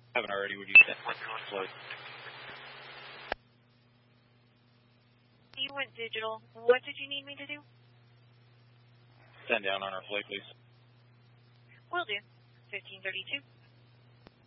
Haven't already, would you send one on float? You went digital. What did you need me to do? Send down on our flight, please. Will do. 1532.